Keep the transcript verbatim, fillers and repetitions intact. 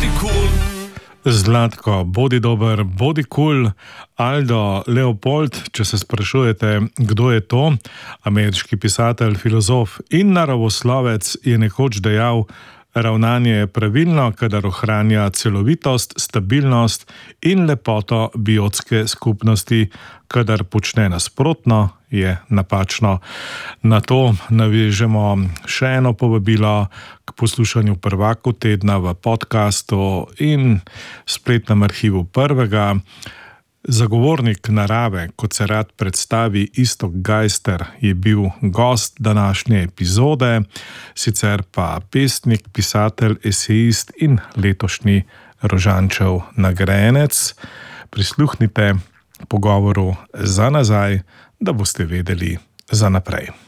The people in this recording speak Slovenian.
bodi cool. Zlatko, bodi dober, bodi kul. Aldo Leopold, če se sprašujete, kdo je to, ameriški pisatelj, filozof in naravoslovec, je nekoč dejal: ravnanje je pravilno, kadar ohranja celovitost, stabilnost in lepoto biotske skupnosti, kadar počne nasprotno, je napačno. Na to navežemo še eno povabilo k poslušanju Prvakov tedna v podcastu in spletnem arhivu Prvega. Zagovornik narave, kot se rad predstavi Iztok Gajster, je bil gost današnje epizode, sicer pa pesnik, pisatelj, esejist in letošnji Rožančev nagrajenec. Prisluhnite pogovoru za nazaj, da boste vedeli za naprej.